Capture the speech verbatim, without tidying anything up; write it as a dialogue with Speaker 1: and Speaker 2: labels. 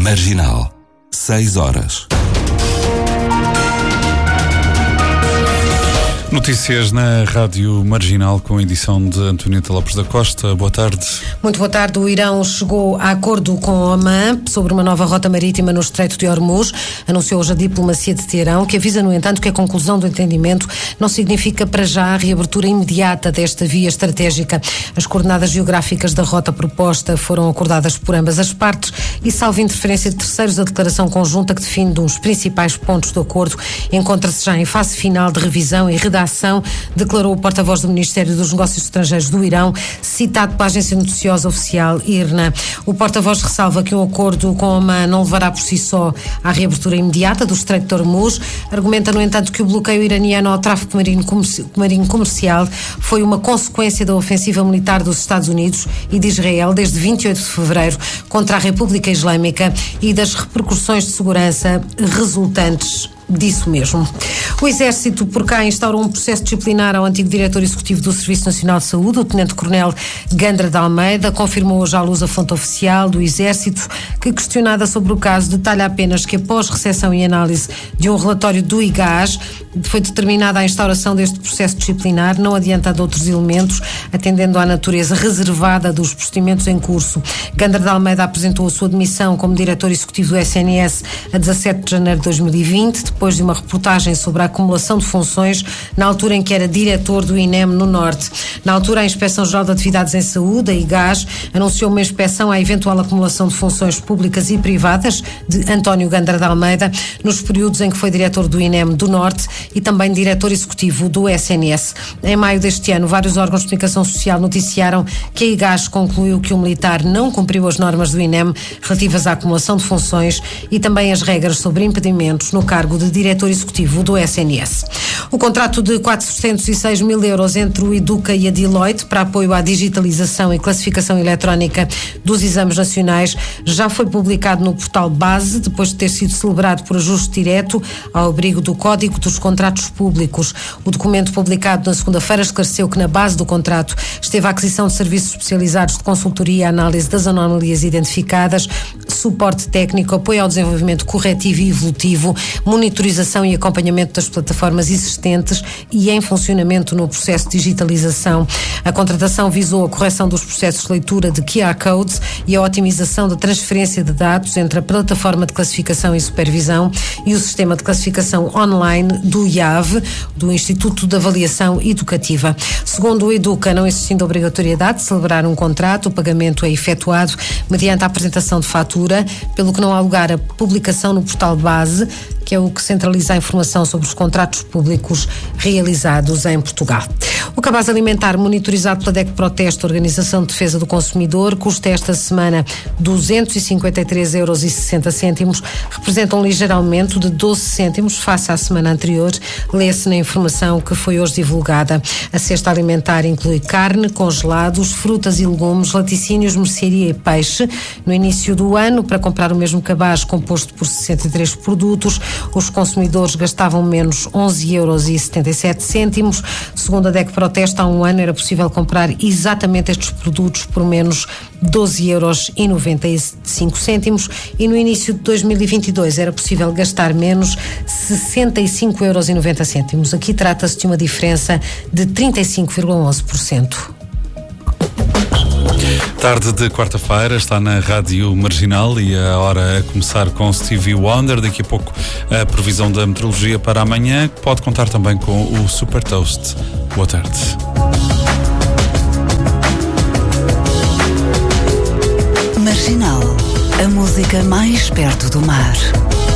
Speaker 1: Marginal, seis horas.
Speaker 2: Notícias na Rádio Marginal com a edição de Antonieta Lopes da Costa. Boa tarde.
Speaker 3: Muito boa tarde. O Irão chegou a acordo com Omã sobre uma nova rota marítima no Estreito de Hormuz. Anunciou hoje a diplomacia de Teherão, que avisa, no entanto, que a conclusão do entendimento não significa para já a reabertura imediata desta via estratégica. As coordenadas geográficas da rota proposta foram acordadas por ambas as partes e, salvo interferência de terceiros, a declaração conjunta que define os principais pontos do acordo encontra-se já em fase final de revisão e redação, declarou o porta-voz do Ministério dos Negócios Estrangeiros do Irão, citado pela agência noticiosa oficial I R N A. O porta-voz ressalva que um acordo com Omã não levará por si só à reabertura imediata do Estreito de Hormuz. Argumenta, no entanto, que o bloqueio iraniano ao tráfego marinho, comerci- marinho comercial foi uma consequência da ofensiva militar dos Estados Unidos e de Israel desde vinte e oito de fevereiro contra a República Islâmica e das repercussões de segurança resultantes disso mesmo. O Exército, por cá, instaurou um processo disciplinar ao antigo diretor executivo do Serviço Nacional de Saúde, o Tenente-Coronel Gandra de Almeida. Confirmou hoje à luz a fonte oficial do Exército, que, questionada sobre o caso, detalha apenas que, após recepção e análise de um relatório do I G A S, foi determinada a instauração deste processo disciplinar, não adiantando outros elementos, atendendo à natureza reservada dos procedimentos em curso. Gandra de Almeida apresentou a sua demissão como diretor executivo do S N S a dezassete de janeiro de dois mil e vinte, depois de uma reportagem sobre a acumulação de funções na altura em que era diretor do I N E M no Norte. Na altura, a Inspeção-Geral de Atividades em Saúde, a I G A S, anunciou uma inspeção à eventual acumulação de funções públicas e privadas de António Gandra de Almeida nos períodos em que foi diretor do I N E M do Norte e também diretor executivo do S N S. Em maio deste ano, vários órgãos de comunicação social noticiaram que a I G A S concluiu que o militar não cumpriu as normas do I N E M relativas à acumulação de funções e também as regras sobre impedimentos no cargo de diretor executivo do S N S. O contrato de quatrocentos e seis mil euros entre o Educa e a Deloitte para apoio à digitalização e classificação eletrónica dos exames nacionais já foi publicado no portal Base, depois de ter sido celebrado por ajuste direto ao abrigo do Código dos Contratos Públicos. O documento publicado na segunda-feira esclareceu que na base do contrato esteve a aquisição de serviços especializados de consultoria e análise das anomalias identificadas, suporte técnico, apoio ao desenvolvimento corretivo e evolutivo, monitorização e acompanhamento das plataformas existentes e em funcionamento no processo de digitalização. A contratação visou a correção dos processos de leitura de Q R Codes e a otimização da transferência de dados entre a plataforma de classificação e supervisão e o sistema de classificação online do I A V, do Instituto de Avaliação Educativa. Segundo o Educa, não existindo obrigatoriedade de celebrar um contrato, o pagamento é efetuado mediante a apresentação de fatura, pelo que não há lugar a publicação no portal Base, que é o que centraliza a informação sobre os contratos públicos realizados em Portugal. O cabaz alimentar monitorizado pela D E C Proteste, Organização de Defesa do Consumidor, custa esta semana duzentos e cinquenta e três euros e sessenta cêntimos, representa um ligeiro aumento de doze cêntimos face à semana anterior, lê-se na informação que foi hoje divulgada. A cesta alimentar inclui carne, congelados, frutas e legumes, laticínios, mercearia e peixe. No início do ano, para comprar o mesmo cabaz composto por sessenta e três produtos, os consumidores gastavam menos onze euros e setenta e sete cêntimos. Segundo a D E C Proteste, há um ano era possível comprar exatamente estes produtos por menos doze euros e noventa e cinco cêntimos e no início de dois mil e vinte e dois era possível gastar menos sessenta e cinco euros e noventa cêntimos. Aqui trata-se de uma diferença de trinta e cinco vírgula onze por cento.
Speaker 2: Tarde de quarta-feira está na Rádio Marginal e a hora a começar com Stevie Wonder. Daqui a pouco a previsão da meteorologia para amanhã, que pode contar também com o Super Toast. Boa tarde.
Speaker 4: Marginal, a música mais perto do mar.